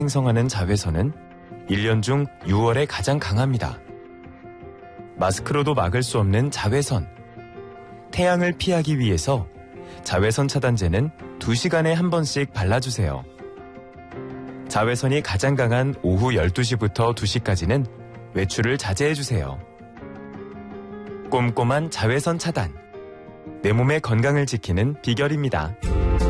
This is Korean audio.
생성하는 자외선은 1년 중 6월에 가장 강합니다. 마스크로도 막을 수 없는 자외선. 태양을 피하기 위해서 자외선 차단제는 2시간에 한 번씩 발라주세요. 자외선이 가장 강한 오후 12시부터 2시까지는 외출을 자제해주세요. 꼼꼼한 자외선 차단. 내 몸의 건강을 지키는 비결입니다.